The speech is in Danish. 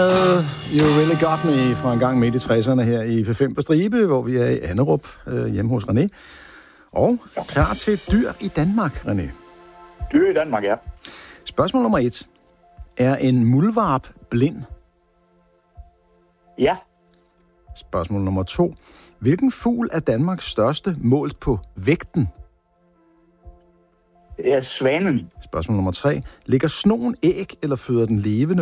You Really Got Me fra en gang midt i 60'erne her i P5 på Stribe, hvor vi er i Anderup hjemme hos René. Og klar til dyr i Danmark, René. Dyr i Danmark, ja. Spørgsmål nummer 1. Er en muldvarp blind? Ja. Spørgsmål nummer 2. Hvilken fugl er Danmarks største målt på vægten? Det er svanen. Spørgsmål nummer 3. Lægger snogen æg, eller føder den levende